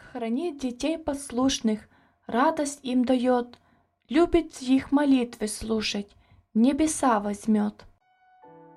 Хранит детей послушных, радость им дает, любит их молитвы слушать, в небеса возьмет.